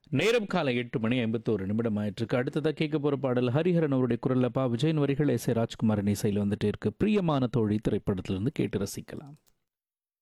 நேரம் காலை 8:51 ஆயிட்டிருக்கு. அடுத்ததாக கேட்க போகிற பாடல் ஹரிஹரன் அவருடைய குரல்ல விஜயன் வரிகள் எஸ் ஏ ராஜ்குமாரன் இசையில் வந்துட்டே இருக்கு. பிரியமான தோழி திரைப்படத்திலிருந்து கேட்டு ரசிக்கலாம்.